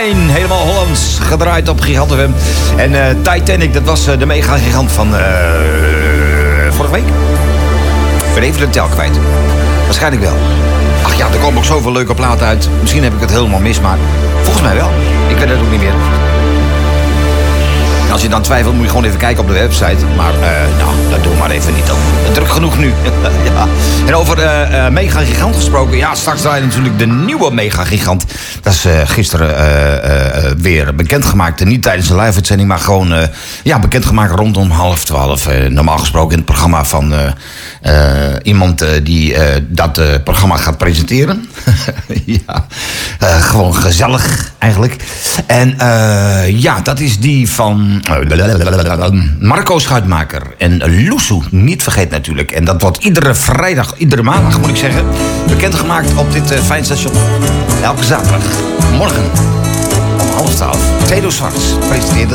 Klein, helemaal Hollands, gedraaid op Gigant FM. En Titanic, dat was de mega-gigant van vorige week. Ik ben even de tel kwijt. Waarschijnlijk wel. Ach ja, er komen ook zoveel leuke platen uit. Misschien heb ik het helemaal mis, maar volgens mij wel. Ik weet het ook niet meer. En als je dan twijfelt, moet je gewoon even kijken op de website. Maar nou, dat doe maar even niet dan. Druk genoeg nu. Ja. En over mega-gigant gesproken. Ja, straks draait natuurlijk de nieuwe mega-gigant. Dat is gisteren weer bekendgemaakt. Niet tijdens een live-uitzending, maar gewoon bekendgemaakt rondom 11:30. Normaal gesproken in het programma van iemand die dat programma gaat presenteren. Ja, gewoon gezellig eigenlijk. En dat is die van Marco Schuitmaker en Loesoe, niet vergeet natuurlijk. En dat wordt iedere maandag moet ik zeggen, bekendgemaakt op dit fijn station. Elke zaterdag, morgen om 11:30. Tedo Zwarts presenteert